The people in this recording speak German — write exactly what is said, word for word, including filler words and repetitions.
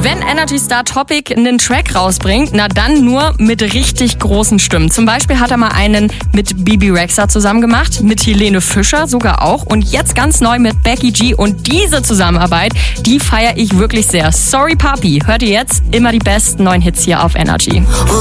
Wenn Energy Star Topic einen Track rausbringt, na dann nur mit richtig großen Stimmen. Zum Beispiel hat er mal einen mit Bibi Rexha zusammen gemacht, mit Helene Fischer sogar auch und jetzt ganz neu mit Becky G. Und diese Zusammenarbeit, die feiere ich wirklich sehr. Sorry Papi, hört ihr jetzt immer die besten neuen Hits hier auf Energy. Oh,